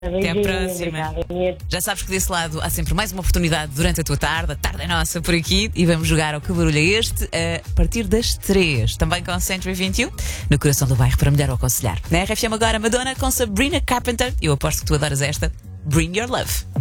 Até à Beijinho, próxima. obrigada. Já sabes que desse lado há sempre mais uma oportunidade durante a tua tarde. A tarde é nossa por aqui e vamos jogar ao Que Barulho é Este a partir das 3. Também com Century 21, no coração do bairro, para melhor o aconselhar. Na RFM agora, Madonna com Sabrina Carpenter. Eu aposto que tu adoras esta. Bring Your Love.